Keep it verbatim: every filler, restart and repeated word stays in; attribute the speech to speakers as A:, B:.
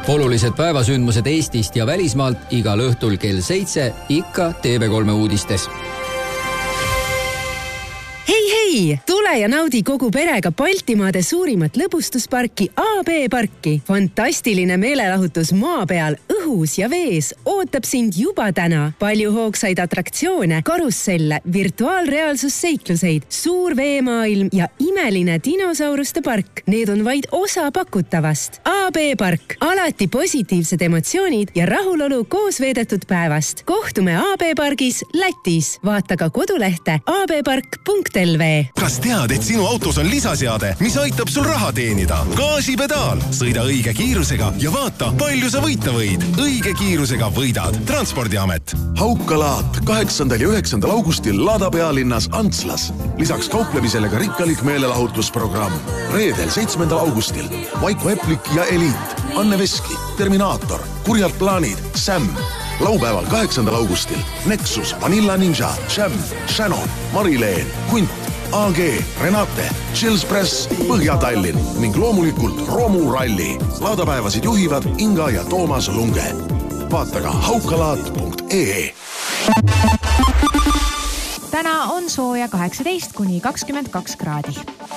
A: Olulised päevasündmused Eestist ja välismaalt igal õhtul kell seitse ikka T V kolme uudistes.
B: Hei, hei! Tule ja naudi kogu perega Baltimaade suurimat lõbustusparki A B parki. Fantastiline meelelahutus maa peal, õhus ja vees ootab sind juba täna. Palju hoogsaid atraktsioone, karusselle, virtuaalreaalsusseikluseid, suur veemaailm ja imeline dinosauruste park. Need on vaid osa pakutavast. A B park. Alati positiivsed emotsioonid ja rahulolu koos veedetud päevast. Kohtume A B pargis Lätis. Vaata ka kodulehte a b park punkt l v.
C: Kas tead, et sinu autos on lisaseade, mis aitab sul raha teenida? Gaasipedaal. Sõida õige kiirusega ja vaata, palju sa võita võid. Õige kiirusega võidad. Transpordiamet.
D: Haukalaat kaheksandal ja üheksandal augustil Lada pealinnas Antslas. Lisaks kauplemisele ka rikkalik meelelahutusprogramm. Reedel seitsmendal augustil Vaiko Eplik ja Eliit, Anne Veski, Terminaator, Kurjalt plaanid, Sam. Laupäeval kaheksandal augustil Nexus, Vanilla Ninja, Jam, Shannon, Marileen, Kunt, A G, Renate, Chills Press, Põhja-Tallinn ning loomulikult Romu Ralli. Laadapäevasid juhivad Inga ja Toomas Lunge. Vaata ka haukalaat punkt e e.
E: Täna on sooja kaheksateist kuni kakskümmend kaks kraadi.